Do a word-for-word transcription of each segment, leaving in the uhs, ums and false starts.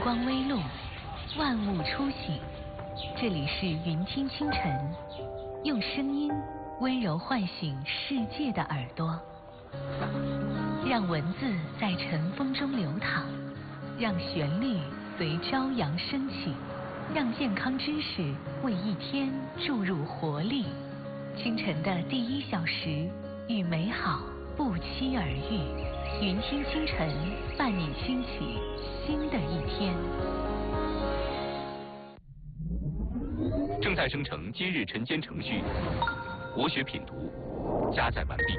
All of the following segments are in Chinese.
光微露，万物初醒。这里是云听清晨，用声音温柔唤醒世界的耳朵，让文字在晨风中流淌，让旋律随朝阳升起，让健康知识为一天注入活力。清晨的第一小时，与美好不期而遇。云听清晨，伴你兴起新的一天。 正在生成今日晨间程序，国学品读加载完毕。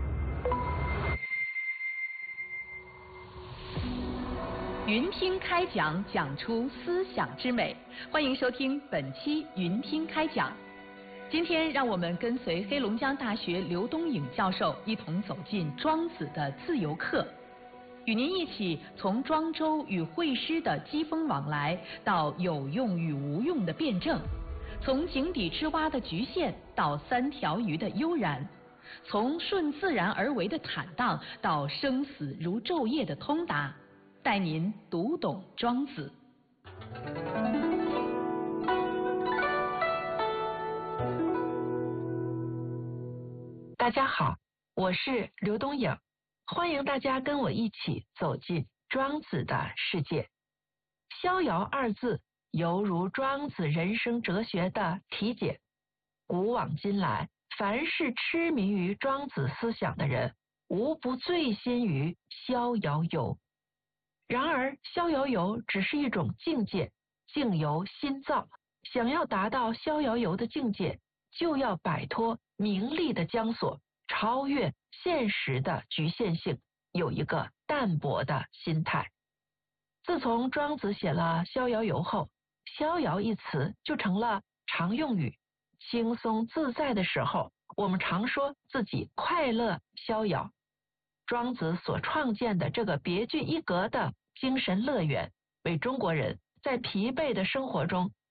云听开讲，讲出思想之美。欢迎收听本期云听开讲。今天让我们跟随黑龙江大学刘东颖教授一同走进庄子的自由课，与您一起从庄周与惠施的机锋往来，到有用与无用的辩证，从井底之蛙的局限到三条鱼的悠然，从顺自然而为的坦荡到生死如昼夜的通达，带您读懂庄子。 大家好，我是刘东颖，欢迎大家跟我一起走进庄子的世界。逍遥二字犹如庄子人生哲学的题解，古往今来，凡是痴迷于庄子思想的人，无不醉心于逍遥游。然而逍遥游只是一种境界，境由心造，想要达到逍遥游的境界，就要摆脱名利的枷锁，超越现实的局限性，有一个淡泊的心态。自从庄子写了逍遥游后，逍遥一词就成了常用语。轻松自在的时候，我们常说自己快乐逍遥。庄子所创建的这个别具一格的精神乐园，为中国人在疲惫的生活中